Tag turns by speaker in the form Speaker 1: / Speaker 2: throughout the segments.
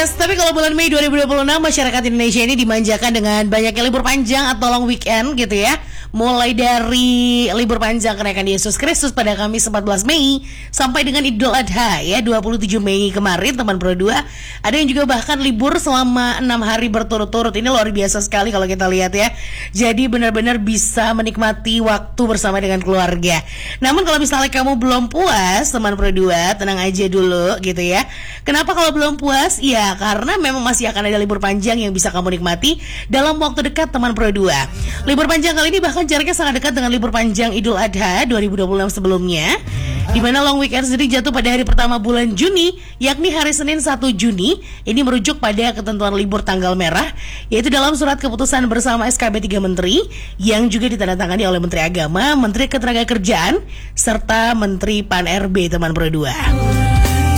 Speaker 1: Yes, tapi kalau bulan Mei 2026 masyarakat Indonesia ini dimanjakan dengan banyaknya libur panjang atau long weekend gitu ya. Mulai dari libur panjang kenaikan Yesus Kristus pada Kamis 14 Mei sampai dengan Idul Adha ya 27 Mei kemarin teman Pro 2. Ada yang juga bahkan libur selama 6 hari berturut-turut. Ini luar biasa sekali kalau kita lihat ya. Jadi benar-benar bisa menikmati waktu bersama dengan keluarga. Namun kalau misalnya kamu belum puas teman Pro 2, tenang aja dulu gitu ya. Kenapa kalau belum puas? Ya karena memang masih akan ada libur panjang yang bisa kamu nikmati dalam waktu dekat teman Pro 2. Libur panjang kali ini bahkan jaraknya sangat dekat dengan libur panjang Idul Adha 2026 sebelumnya, di mana long weekend sendiri jatuh pada hari pertama bulan Juni, yakni hari Senin 1 Juni. Ini merujuk pada ketentuan libur tanggal merah, yaitu dalam surat keputusan bersama SKB 3 Menteri yang juga ditandatangani oleh Menteri Agama, Menteri Ketenagakerjaan, serta Menteri Pan-RB teman Pro 2.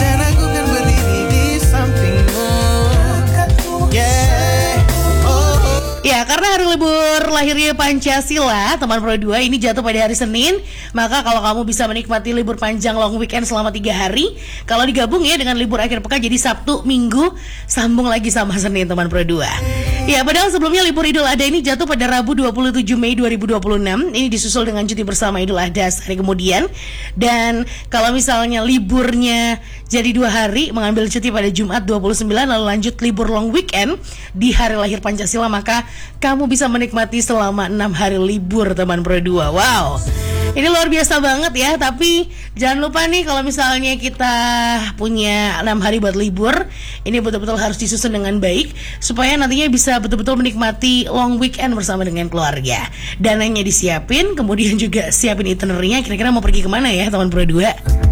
Speaker 1: Ya, karena hari libur lahirnya Pancasila, teman Pro 2 ini jatuh pada hari Senin, maka kalau kamu bisa menikmati libur panjang long weekend selama 3 hari, kalau digabung ya dengan libur akhir pekan jadi Sabtu, Minggu, sambung lagi sama Senin teman Pro 2. Ya, padahal sebelumnya libur Idul Adha ini jatuh pada Rabu 27 Mei 2026. Ini disusul dengan cuti bersama Idul Adha sehari kemudian. Dan kalau misalnya liburnya jadi 2 hari, mengambil cuti pada Jumat 29, lalu lanjut libur long weekend di hari lahir Pancasila, maka kamu bisa menikmati selama 6 hari libur teman Pro 2. Wow, ini luar biasa banget ya. Tapi jangan lupa nih, kalau misalnya kita punya 6 hari buat libur, ini betul-betul harus disusun dengan baik supaya nantinya bisa betul-betul menikmati long weekend bersama dengan keluarga. Dananya disiapin, kemudian juga siapin itinerary-nya, kira-kira mau pergi kemana ya teman Pro 2.